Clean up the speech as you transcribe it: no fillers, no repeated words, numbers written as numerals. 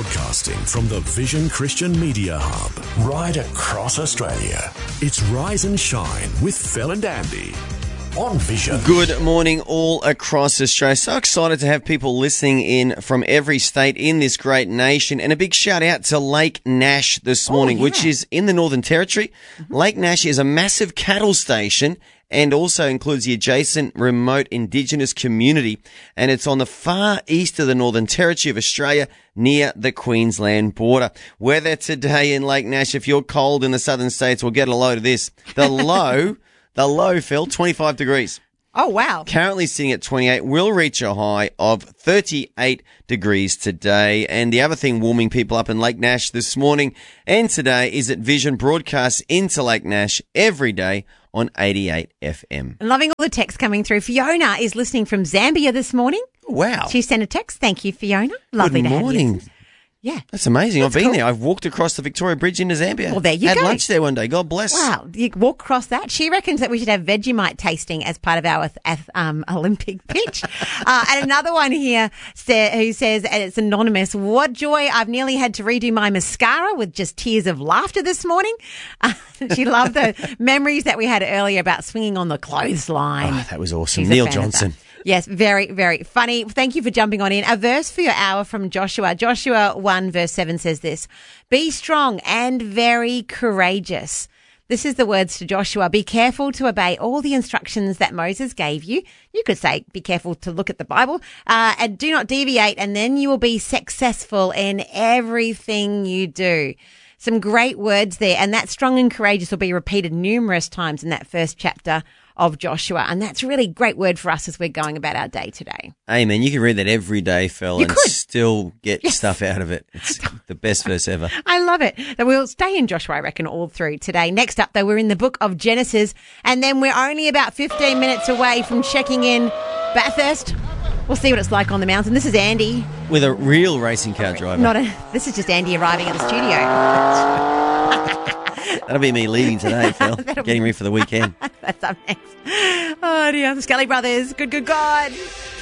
Broadcasting from the Vision Christian Media Hub, right across Australia. It's Rise and Shine with Phil and Andy on Vision. Good morning all across Australia. So excited to have people listening in from every state in this great nation. And a big shout out to Lake Nash this morning, which is in the Northern Territory. Lake Nash is a massive cattle station and also includes the adjacent remote Indigenous community. And it's on the far east of the Northern Territory of Australia near the Queensland border. Weather today in Lake Nash, if you're cold in the southern states, we'll get a load of this. The low, Phil, 25 degrees. Oh, wow. Currently sitting at 28, will reach a high of 38 degrees today. And the other thing warming people up in Lake Nash this morning and today is that Vision broadcasts into Lake Nash every day on 88 FM. Loving all the texts coming through. Fiona is listening from Zambia this morning. Wow. She sent a text. Thank you, Fiona. Lovely to have you. Good morning. Yeah. That's amazing. That's I've been cool. there. I've walked across the Victoria Bridge into Zambia. Well, there you Had go. lunch there one day. God bless. Wow. You walk across that. She reckons that we should have Vegemite tasting as part of our Olympic pitch. And another one here who says, and it's anonymous, what joy. I've nearly had to redo my mascara with just tears of laughter this morning. She loved the memories that we had earlier about swinging on the clothesline. Oh, that was awesome. She's a Neil fan of Johnson. that. Yes, very, very funny. Thank you for jumping on in. A verse for your hour from Joshua. Joshua 1 verse 7 says this, be strong and very courageous. This is the words to Joshua. Be careful to obey all the instructions that Moses gave you. You could say, be careful to look at the Bible, and do not deviate, and then you will be successful in everything you do. Some great words there, and that strong and courageous will be repeated numerous times in that first chapter of Joshua, and that's a really great word for us as we're going about our day today. Amen. You can read that every day, Phil, and could. still get stuff out of it. It's the best verse ever. I love it. So we'll stay in Joshua, I reckon, all through today. Next up, though, we're in the book of Genesis, and then we're only about 15 minutes away from checking in Bathurst. We'll see what it's like on the mountain. This is Andy. With a real racing car driver. This is just Andy arriving at the studio. That'll be me leading today, Phil. Getting ready for the weekend. That's up next. Oh, dear. The Scully Brothers. Good God.